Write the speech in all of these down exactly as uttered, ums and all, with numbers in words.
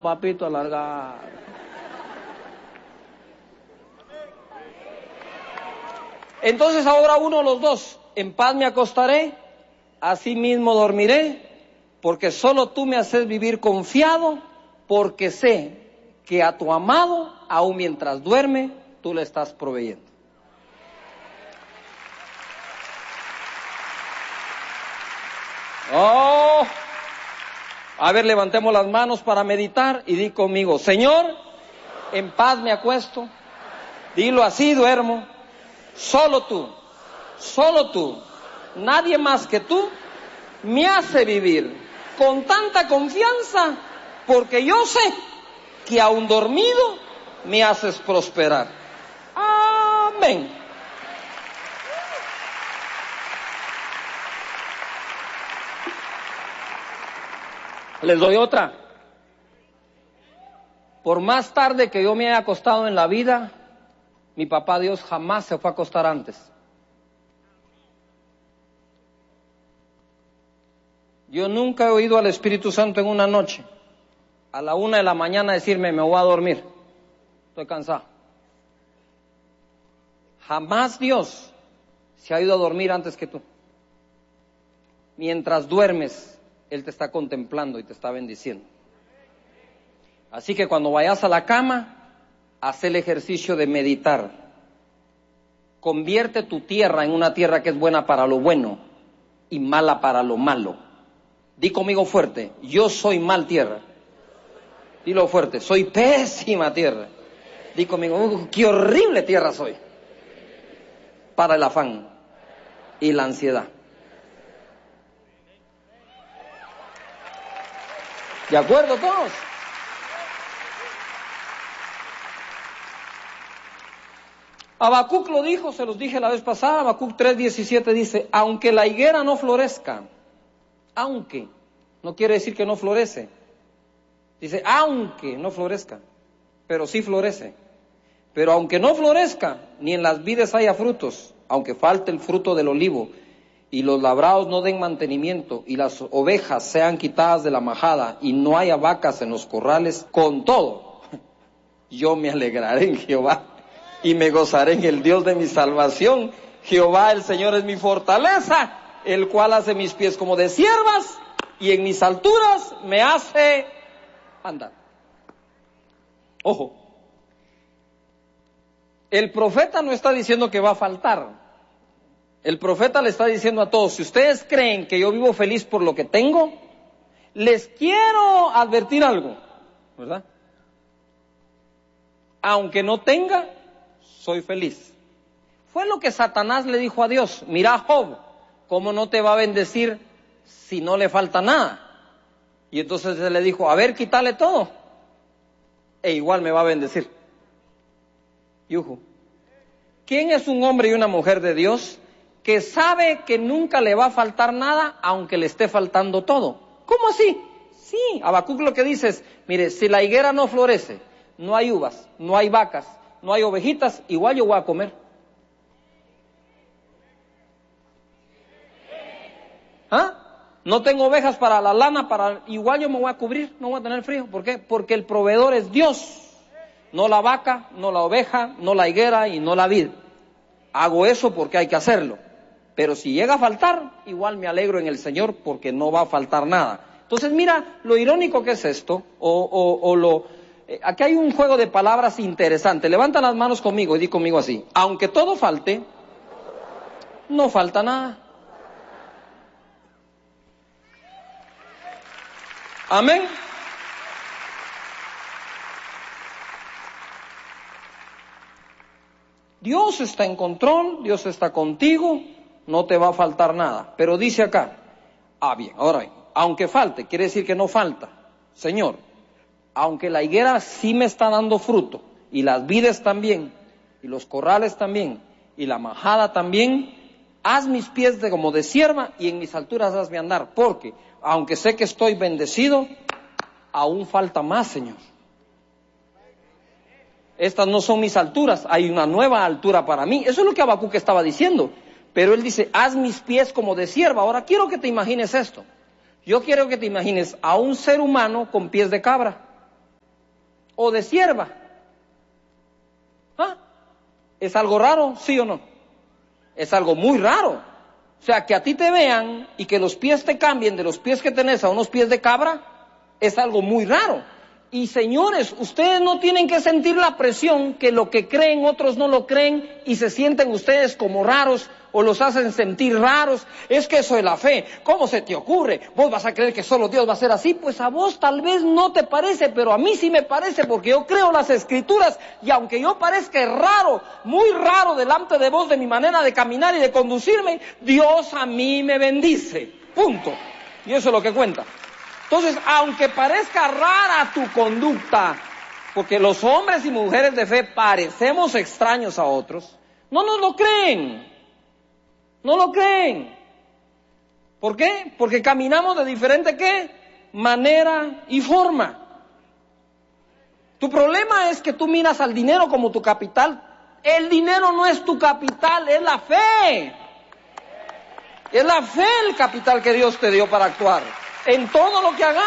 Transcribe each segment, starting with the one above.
papito alargado. Entonces ahora uno los dos, en paz me acostaré, así mismo dormiré, porque solo tú me haces vivir confiado, porque sé que a tu amado, aun mientras duerme, tú le estás proveyendo. Oh, a ver, levantemos las manos para meditar y di conmigo, Señor, en paz me acuesto, dilo así, duermo, solo tú, solo tú, nadie más que tú, me hace vivir con tanta confianza, porque yo sé que aun dormido me haces prosperar. Amén. Les doy otra. Por más tarde que yo me haya acostado en la vida, mi papá Dios jamás se fue a acostar antes. Yo nunca he oído al Espíritu Santo en una noche, a la una de la mañana decirme, me voy a dormir, estoy cansado. Jamás Dios se ha ido a dormir antes que tú. Mientras duermes, Él te está contemplando y te está bendiciendo. Así que cuando vayas a la cama, haz el ejercicio de meditar. Convierte tu tierra en una tierra que es buena para lo bueno y mala para lo malo. Di conmigo fuerte, yo soy mal tierra. Dilo fuerte, soy pésima tierra. Di conmigo, uh, qué horrible tierra soy. Para el afán y la ansiedad. ¿De acuerdo todos? Habacuc lo dijo, se los dije la vez pasada, Habacuc tres diecisiete dice, aunque la higuera no florezca, aunque, no quiere decir que no florece, dice, aunque no florezca, pero sí florece, pero aunque no florezca, ni en las vides haya frutos, aunque falte el fruto del olivo, y los labrados no den mantenimiento, y las ovejas sean quitadas de la majada, y no haya vacas en los corrales, con todo, yo me alegraré en Jehová, y me gozaré en el Dios de mi salvación. Jehová el Señor es mi fortaleza, el cual hace mis pies como de ciervas, y en mis alturas me hace andar. Ojo, el profeta no está diciendo que va a faltar. El profeta le está diciendo a todos, si ustedes creen que yo vivo feliz por lo que tengo, les quiero advertir algo, ¿verdad? Aunque no tenga, soy feliz. Fue lo que Satanás le dijo a Dios, mira Job, ¿cómo no te va a bendecir si no le falta nada? Y entonces él le dijo, a ver, quítale todo, e igual me va a bendecir. Yuju. ¿Quién es un hombre y una mujer de Dios que sabe que nunca le va a faltar nada, aunque le esté faltando todo? ¿Cómo así? Sí, Habacuc lo que dice es, mire, si la higuera no florece, no hay uvas, no hay vacas, no hay ovejitas, igual yo voy a comer. ¿Ah? No tengo ovejas para la lana, para igual yo me voy a cubrir, no voy a tener frío. ¿Por qué? Porque el proveedor es Dios, no la vaca, no la oveja, no la higuera y no la vid. Hago eso porque hay que hacerlo. Pero si llega a faltar, igual me alegro en el Señor porque no va a faltar nada. Entonces mira lo irónico que es esto, o, o, o lo... Eh, aquí hay un juego de palabras interesante. Levanta las manos conmigo y di conmigo así. Aunque todo falte, no falta nada. Amén. Dios está en control, Dios está contigo, no te va a faltar nada. Pero dice acá, ah bien, ahora bien, aunque falte, quiere decir que no falta. Señor, aunque la higuera sí me está dando fruto, y las vides también, y los corrales también, y la majada también, haz mis pies de como de sierva, y en mis alturas hazme andar, porque aunque sé que estoy bendecido, aún falta más, Señor. Estas no son mis alturas, hay una nueva altura para mí. Eso es lo que Habacuc estaba diciendo. Pero él dice, haz mis pies como de sierva. Ahora quiero que te imagines esto. Yo quiero que te imagines a un ser humano con pies de cabra. o de sierva. ¿Ah? ¿Es algo raro? ¿Sí o no? Es algo muy raro. O sea, que a ti te vean y que los pies te cambien de los pies que tenés a unos pies de cabra, es algo muy raro. Y señores, ustedes no tienen que sentir la presión que lo que creen otros no lo creen y se sienten ustedes como raros o los hacen sentir raros. Es que eso es la fe. ¿Cómo se te ocurre? ¿Vos vas a creer que solo Dios va a ser así? Pues a vos tal vez no te parece, pero a mí sí me parece, porque yo creo las Escrituras, y aunque yo parezca raro, muy raro delante de vos de mi manera de caminar y de conducirme, Dios a mí me bendice. Punto. Y eso es lo que cuenta. Entonces, aunque parezca rara tu conducta, porque los hombres y mujeres de fe parecemos extraños a otros, no nos lo creen, no lo creen. ¿Por qué? Porque caminamos de diferente ¿qué? Manera y forma. Tu problema es que tú miras al dinero como tu capital. El dinero no es tu capital, es la fe. Es la fe el capital que Dios te dio para actuar en todo lo que hagas.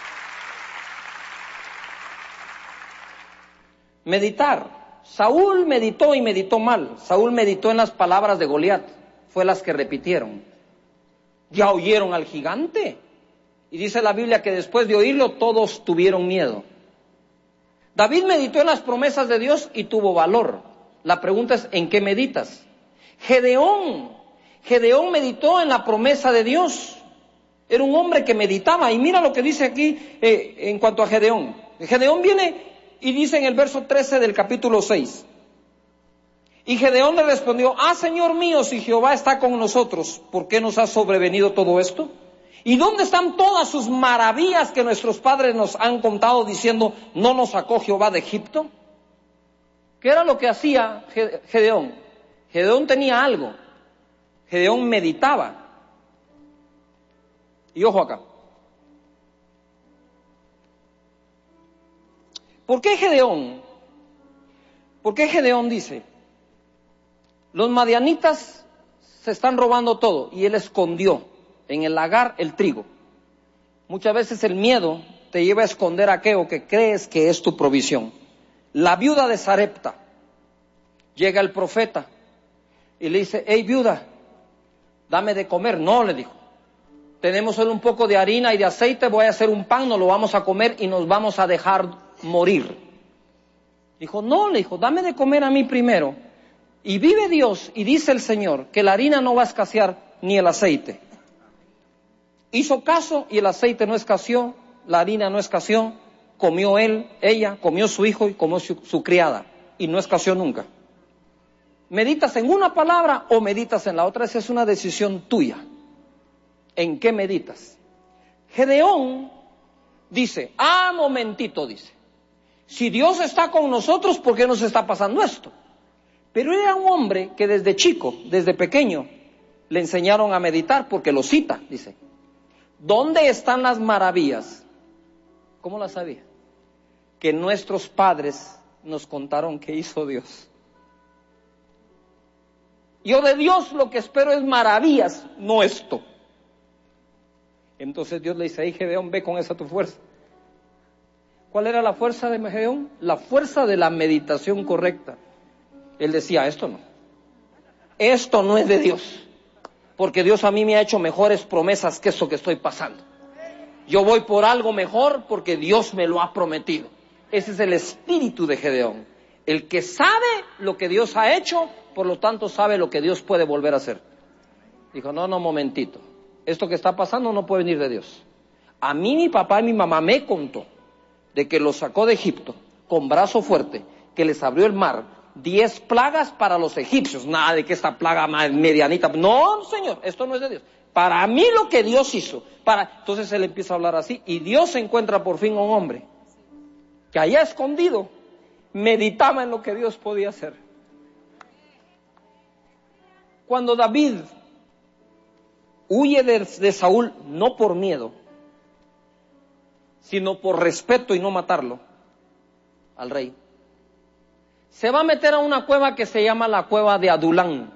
Meditar. Saúl meditó y meditó mal. Saúl meditó en las palabras de Goliat. Fue las que repitieron. Ya oyeron al gigante. Y dice la Biblia que después de oírlo todos tuvieron miedo. David meditó en las promesas de Dios y tuvo valor. La pregunta es, ¿en qué meditas? Gedeón. Gedeón meditó en la promesa de Dios. Era un hombre que meditaba, y mira lo que dice aquí eh, en cuanto a Gedeón. Gedeón viene y dice en el verso trece del capítulo seis. Y Gedeón le respondió, ah, Señor mío, si Jehová está con nosotros, ¿por qué nos ha sobrevenido todo esto? ¿Y dónde están todas sus maravillas que nuestros padres nos han contado diciendo, no nos sacó Jehová de Egipto? ¿Qué era lo que hacía Gedeón? Gedeón tenía algo. Gedeón meditaba. Y ojo acá. ¿Por qué Gedeón? ¿Por qué Gedeón dice? Los madianitas se están robando todo y él escondió en el lagar el trigo. Muchas veces el miedo te lleva a esconder aquello que crees que es tu provisión. La viuda de Sarepta, llega el profeta y le dice, hey viuda, dame de comer. No, le dijo. Tenemos solo un poco de harina y de aceite, voy a hacer un pan, nos lo vamos a comer y nos vamos a dejar morir. Dijo, no, le dijo, dame de comer a mí primero. Y vive Dios, y dice el Señor, que la harina no va a escasear ni el aceite. Hizo caso y el aceite no escaseó, la harina no escaseó, comió él, ella, comió su hijo y comió su, su criada, y no escaseó nunca. ¿Meditas en una palabra o meditas en la otra? Esa es una decisión tuya. ¿En qué meditas? Gedeón dice, ah, momentito, dice, si Dios está con nosotros, ¿por qué nos está pasando esto? Pero era un hombre que desde chico, desde pequeño, le enseñaron a meditar, porque lo cita, dice, ¿dónde están las maravillas? ¿Cómo las sabía? Que nuestros padres nos contaron que hizo Dios. Yo de Dios lo que espero es maravillas, no esto. Entonces Dios le dice, hey Gedeón, ve con esa tu fuerza. ¿Cuál era la fuerza de Gedeón? La fuerza de la meditación correcta. Él decía, esto no. Esto no es de Dios. Porque Dios a mí me ha hecho mejores promesas que eso que estoy pasando. Yo voy por algo mejor porque Dios me lo ha prometido. Ese es el espíritu de Gedeón. El que sabe lo que Dios ha hecho, por lo tanto sabe lo que Dios puede volver a hacer. Dijo, no, no, momentito. Esto que está pasando no puede venir de Dios. A mí mi papá y mi mamá me contó de que los sacó de Egipto con brazo fuerte, que les abrió el mar, diez plagas para los egipcios. Nada de que esta plaga medianita. No, Señor, esto no es de Dios. Para mí lo que Dios hizo. Para... Entonces él empieza a hablar así y Dios se encuentra por fin un hombre que allá escondido meditaba en lo que Dios podía hacer. Cuando David huye de, de Saúl, no por miedo, sino por respeto y no matarlo al rey, se va a meter a una cueva que se llama la cueva de Adulán.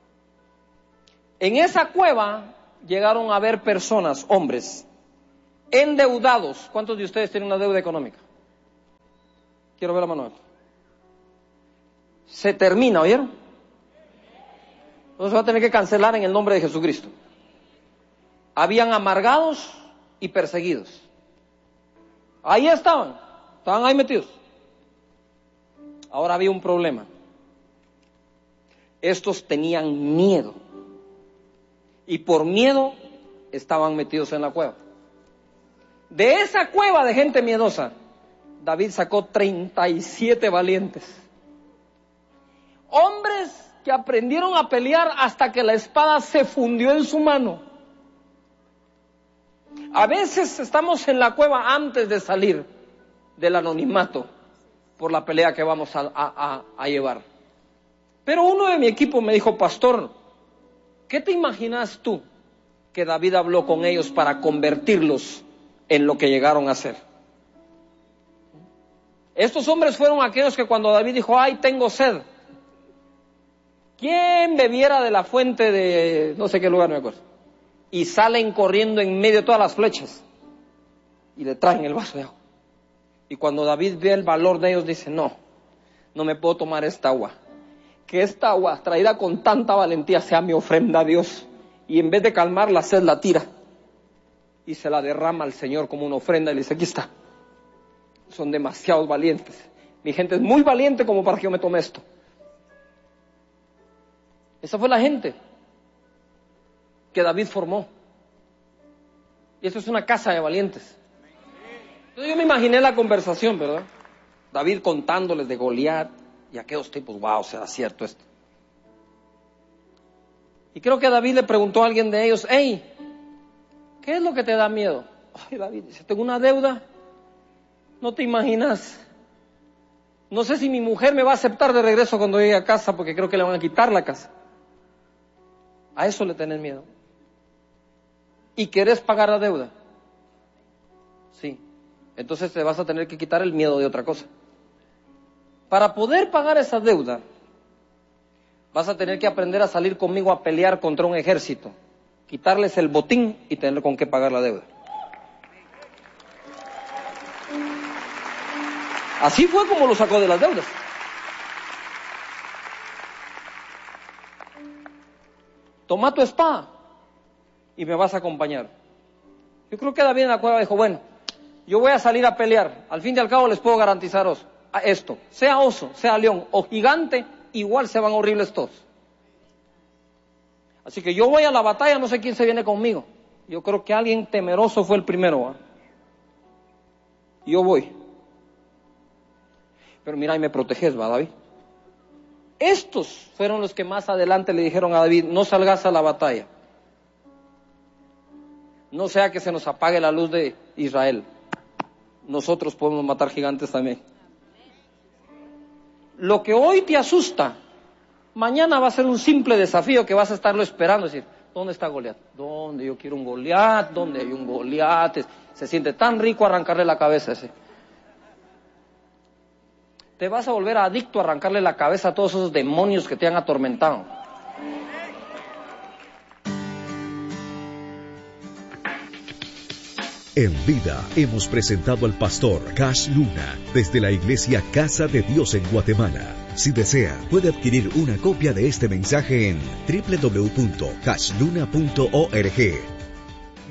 En esa cueva llegaron a ver personas, hombres, endeudados. ¿Cuántos de ustedes tienen una deuda económica? Quiero ver la mano. Se termina, ¿oyeron? Entonces va a tener que cancelar en el nombre de Jesucristo. Habían amargados y perseguidos. Ahí estaban, estaban ahí metidos. Ahora había un problema. Estos tenían miedo. Y por miedo estaban metidos en la cueva. De esa cueva de gente miedosa, David sacó treinta y siete valientes. Hombres que aprendieron a pelear hasta que la espada se fundió en su mano. A veces estamos en la cueva antes de salir del anonimato por la pelea que vamos a, a, a, a llevar. Pero uno de mi equipo me dijo: pastor, ¿qué te imaginas tú que David habló con ellos para convertirlos en lo que llegaron a ser? Estos hombres fueron aquellos que cuando David dijo: ay, tengo sed, ¿quién bebiera de la fuente de no sé qué lugar, no me acuerdo? Y salen corriendo en medio de todas las flechas y le traen el vaso de agua. Y cuando David ve el valor de ellos, dice: no, no me puedo tomar esta agua. Que esta agua traída con tanta valentía sea mi ofrenda a Dios. Y en vez de calmar la sed, la tira y se la derrama al Señor como una ofrenda y le dice: aquí está. Son demasiados valientes. Mi gente es muy valiente como para que yo me tome esto. Esa fue la gente que David formó. Y eso es una casa de valientes. Entonces yo me imaginé la conversación, ¿verdad? David contándoles de Goliat y aquellos tipos. Wow, será cierto esto. Y creo que David le preguntó a alguien de ellos: hey, ¿qué es lo que te da miedo? Ay, David dice: tengo una deuda. No te imaginas. No sé si mi mujer me va a aceptar de regreso cuando llegue a casa, porque creo que le van a quitar la casa. A eso le tenés miedo. ¿Y querés pagar la deuda? Sí. Entonces te vas a tener que quitar el miedo de otra cosa. Para poder pagar esa deuda, vas a tener que aprender a salir conmigo a pelear contra un ejército, quitarles el botín y tener con qué pagar la deuda. Así fue como lo sacó de las deudas. Toma tu espada y me vas a acompañar. Yo creo que David en la cueva dijo: bueno, yo voy a salir a pelear. Al fin y al cabo les puedo garantizar esto: sea oso, sea león o gigante, igual se van horribles todos. Así que yo voy a la batalla, no sé quién se viene conmigo. Yo creo que alguien temeroso fue el primero, ¿eh? Yo voy. Pero mira, y me proteges, ¿va, David? Estos fueron los que más adelante le dijeron a David: no salgas a la batalla. No sea que se nos apague la luz de Israel. Nosotros podemos matar gigantes también. Lo que hoy te asusta, mañana va a ser un simple desafío que vas a estarlo esperando. Es decir: ¿dónde está Goliat? ¿Dónde? Yo quiero un Goliat. ¿Dónde hay un Goliat? Se siente tan rico arrancarle la cabeza a ese. Te vas a volver adicto a arrancarle la cabeza a todos esos demonios que te han atormentado. En vida hemos presentado al pastor Cash Luna desde la iglesia Casa de Dios en Guatemala. Si desea, puede adquirir una copia de este mensaje en doble u doble u doble u punto cash luna punto org